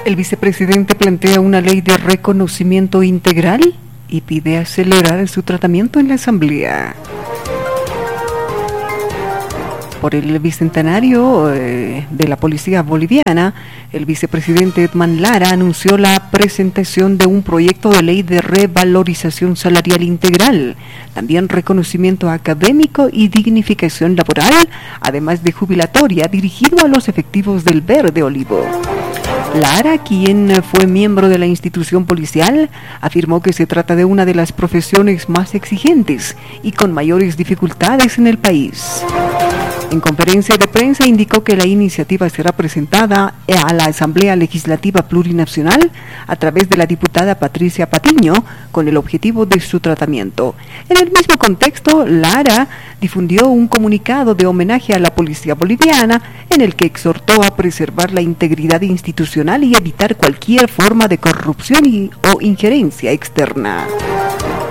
El vicepresidente plantea una ley de reconocimiento integral y pide acelerar su tratamiento en la Asamblea. Por el bicentenario de la policía boliviana, el vicepresidente Edman Lara anunció la presentación de un proyecto de ley de revalorización salarial integral, también reconocimiento académico y dignificación laboral, además de jubilatoria dirigido a los efectivos del Verde Olivo. Lara, quien fue miembro de la institución policial, afirmó que se trata de una de las profesiones más exigentes y con mayores dificultades en el país. En conferencia de prensa indicó que la iniciativa será presentada a la Asamblea Legislativa Plurinacional a través de la diputada Patricia Patiño con el objetivo de su tratamiento. En el mismo contexto, Lara difundió un comunicado de homenaje a la policía boliviana en el que exhortó a preservar la integridad institucional y evitar cualquier forma de corrupción o injerencia externa.